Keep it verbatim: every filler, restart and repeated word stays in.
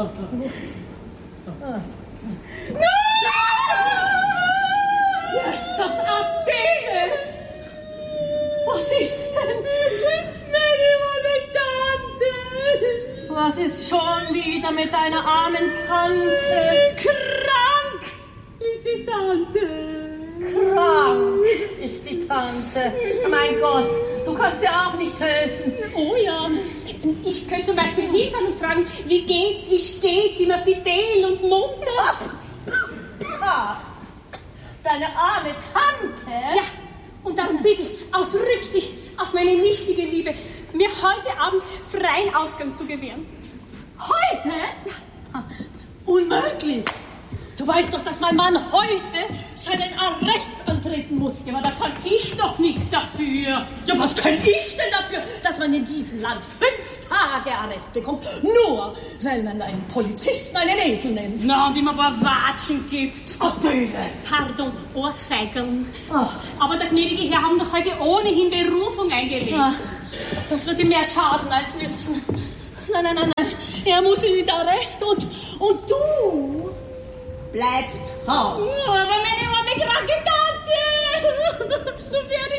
Jesus, Adele! Was ist denn? Meine arme Tante! Was ist schon wieder mit deiner armen Tante? Krank ist die Tante. Krank ist die Tante. Mein Gott, du kannst ja auch nicht helfen. Oh ja, ich könnte zum Beispiel hinfahren und fragen, wie geht's, wie steht's, immer fidel und munter. Deine arme Tante? Ja, und darum bitte ich, aus Rücksicht auf meine nichtige Liebe, mir heute Abend freien Ausgang zu gewähren. Heute? Ja. Unmöglich. Du weißt doch, dass mein Mann heute seinen Arrest antreten muss. Ja, aber da kann ich doch nichts dafür. Ja, was kann ich denn dafür, dass man in diesem Land fünf Tage Arrest bekommt, nur weil man einen Polizisten einen Esel nennt? Na, und ihm aber Watschen gibt. Adele! Pardon, Ohrfeigeln. Ach. Aber der gnädige Herr haben doch heute ohnehin Berufung eingelegt. Ach. Das würde mehr schaden als nützen. Nein, nein, nein, nein. Er muss in den Arrest und, und du... bleibst Haus. Ja, aber meine arme kranke Tante, so werde